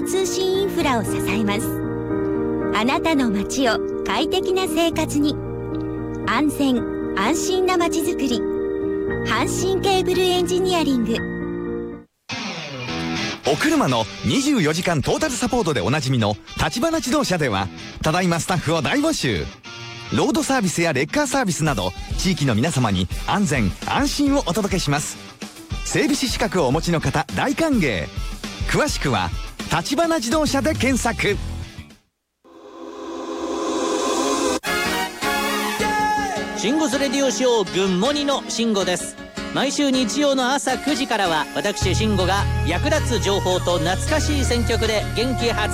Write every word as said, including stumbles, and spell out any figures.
通信インフラを支えます。あなたの街を快適な生活に。安全安心な街づくり、阪神ケーブルエンジニアリング。 お車のにじゅうよじかんトータルサポートでおなじみの立花自動車では、ただいまスタッフを大募集。ロードサービスやレッカーサービスなど、地域の皆様に安全安心をお届けします。整備士資格をお持ちの方大歓迎。詳しくは立花自動車で検索。 シンゴスレディオショーグンモニのシンゴです。毎週日曜の朝くじからは、私シンゴが役立つ情報と懐かしい選曲で元気発